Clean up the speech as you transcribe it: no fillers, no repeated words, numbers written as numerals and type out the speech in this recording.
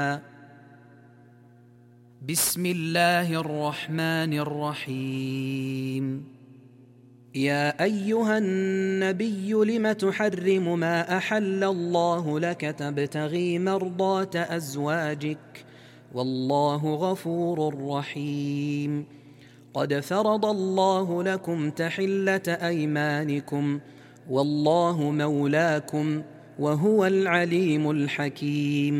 بسم الله الرحمن الرحيم. يا أيها النبي لم تحرم ما أحل الله لك تبتغي مرضات أزواجك والله غفور رحيم. قد فرض الله لكم تحلة أيمانكم والله مولاكم وهو العليم الحكيم.